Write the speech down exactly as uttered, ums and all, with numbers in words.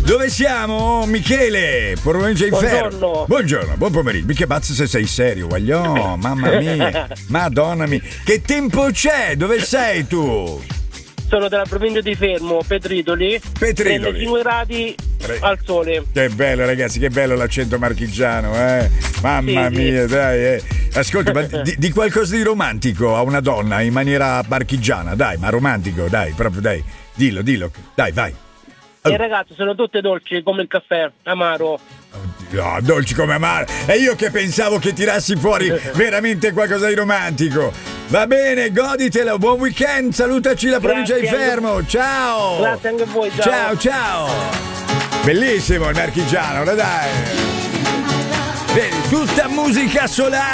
Dove siamo? Michele, provincia di Fermo. Buongiorno. Buongiorno, buon pomeriggio. Mica bazzo se sei serio, guagliò. Mamma mia, madonna mia. Che tempo c'è? Dove sei tu? Sono della provincia di Fermo, Petridoli. Petridoli. trentacinque gradi al sole. Che bello, ragazzi, che bello l'accento marchigiano, eh. Mamma sì, mia, sì. dai, eh. Ascolta, ma di, di qualcosa di romantico a una donna in maniera marchigiana, dai, ma romantico, dai, proprio dai. Dillo, dillo. Dai, vai. Oh. E ragazzi, sono tutte dolci come il caffè, amaro. No, dolci come amaro. E io che pensavo che tirassi fuori veramente qualcosa di romantico. Va bene, goditelo, buon weekend, salutaci la provincia di Fermo. Ciao. Grazie anche a voi, Ciao, ciao. ciao. Bellissimo il marchigiano, dai. Vedi, tutta musica solare.